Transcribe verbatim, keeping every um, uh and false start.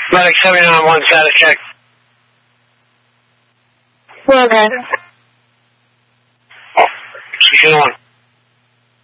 Medic seventy-nine one, status check. Well, then. Oh, sixteen one.